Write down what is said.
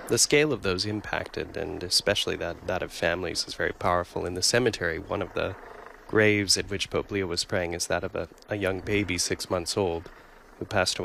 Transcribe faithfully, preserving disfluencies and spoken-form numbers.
The scale of those impacted, and especially that, that of families, is very powerful. In the cemetery, one of the graves at which Pope Leo was praying is that of a, a young baby, six months old, who passed away